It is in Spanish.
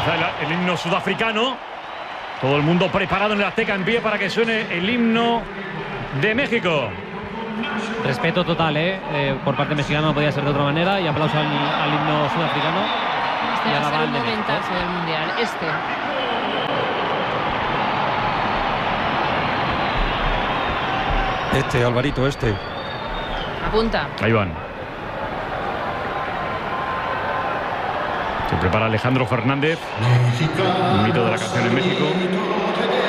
Comienza el himno sudafricano. Todo el mundo preparado en el Azteca en pie para que suene el himno de México. Respeto total, por parte mexicana no podía ser de otra manera. Y aplauso al himno sudafricano. Este va a ser un momentazo del Mundial. Alvarito, Apunta. Ahí van. Se prepara Alejandro Fernández. Un mito de la canción en México.